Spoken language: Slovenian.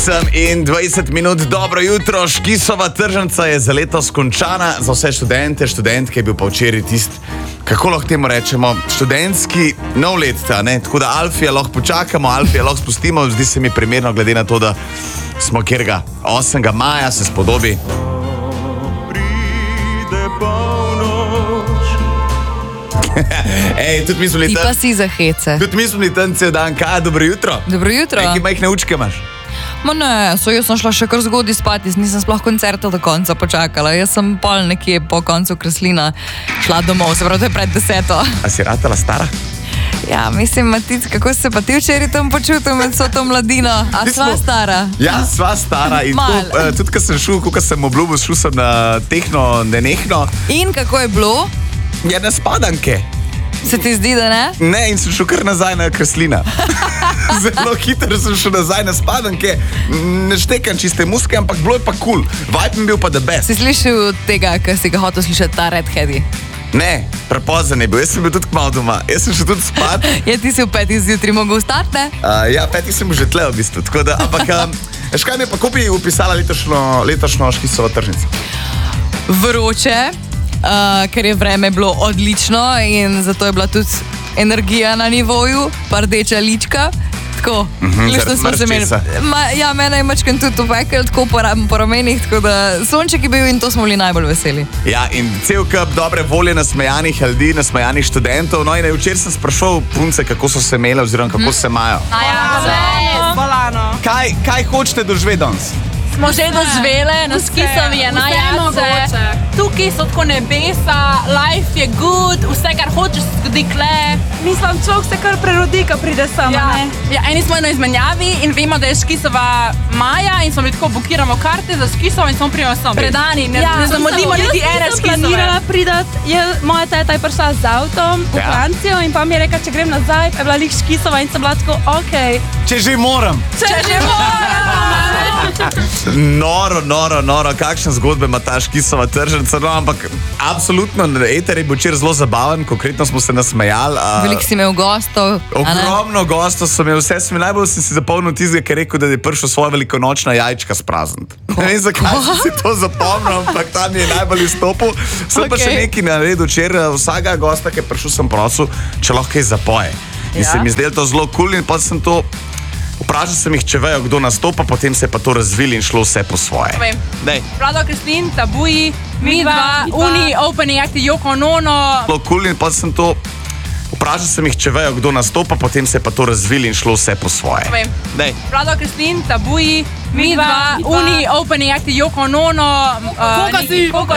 In 20 minut, dobro jutro, Škisova tržnica je za letos končana, za vse študente, študentke je bil pa včeraj tisti, kako lahko temu rečemo, študentski nov let, tako da Alfija lahko počakamo, Alfija lahko spustimo, zdi se mi primerno, glede na to, da smo kjerga 8. maja, se spodobi. Ej, tudi mi smo bili tam. Ti pa si za hece. Tudi mi smo bili tam cel dan, kaj, dobro jutro. Dobro jutro. Ej, ki majhne učke imaš? Ma ne, jaz sem šla še kar zgodaj spati, nisem sploh koncerta do konca počakala. Jaz sem pol nekje po koncu Kreslina šla domov, se pravi, to je pred 10. A si ratala stara? Ja, mislim, Matic, kako se pa ti včeraj tam počutil med vso to mladino? A sva stara? Ja, sva stara. In tako, tudi, ko sem šel, ko sem obljubil, šel sem na tehno, nenehno. In kako je bilo? Ja, na spadanke. Se ti zdi, da ne? Ne, in sem šel kar nazaj na Kreslina. Zelo hitro sem šel nazaj na spadanke. Ne štekam čiste muske, ampak bilo je pa cool. Vibe mi bil pa the best. Si slišal tega, kar si ga hotel slišati, ta Redheadi? Ne, prepozen je bil. Jaz sem bil tudi kmalu doma. Jaz sem še tudi spat. Ja, ti si v 5. zjutraj mogel vstati, ne? Ja, 5. sem že tle v bistvu. Tako da, ampak, veš kaj mi je pa, kako bi upisala letošnjo Škisovo tržnico? Vroče. Ker je vreme bilo odlično in zato je bila tudi energija na nivoju, pa rdeča lička. Tako, smo se imeli. Ja, mene je mačken tudi upekel, tako po ramenih, tako da sonček je bil in to smo bili najbolj veseli. Ja, in cel kup dobre volje nasmejanih ljudi, nasmejanih študentov. No in včeraj sem sprašal punce, kako so se imele oziroma kako se imajo. Bolano. Kaj hočete doživeti danes? Smo že doživele, na Škisovi je najjače. Tukaj so tako nebesa, life je good, vse, kar hočeš, se zgodi kle. Mislim, človek se kar prerodi, ko pride sama, ne? Ja, eni smo eno izmenjavi in vemo, da je Škisova maja in smo bili tako, bukiramo karte za Škisovo in smo prijeli sem. Predani, ne zamudimo niti ene Škisove. Jaz sem planirala pridati, moja teta je prišla z avtom v Francijo in pa mi je rekla, če grem nazaj, je bila lih Škisova in sem bila tako, okej. Če že moram. Noro, kakšne zgodbe ima ta Škisova tržnica, no, ampak absolutno, eter je bil včeraj zelo zabaven, konkretno smo se nasmejali. Veliko si imel gostov. Ogromno gostov sem imel, najbolj sem si zapomnil tistega, ker je rekel, da je prišel svoja velikonočna jajčka sprazniti. Ne vem, zakaj sem si to zapomnil, ampak tam je najbolj izstopil. Sem pa še nekaj naredil včeraj, vsega gosta, ki je prišel, sem prosil, če lahko kaj zapoje. In se mi zdelo to zelo cool in pa sem to vprašal sem jih, če vejo, kdo nastopa, potem se je pa to razvili in šlo vse po svoje. Vlado Kreslin, Tabuji, mi dva, Uni, Opening Acti, Joko Nono. Zelo cool in pa sem to vprašal sem jih, če vejo, kdo nastopa, potem se je pa to razvili in šlo vse po svoje. Vlado Kreslin, Tabuji, mi dva, Uni, Opening Acti, Joko Nono.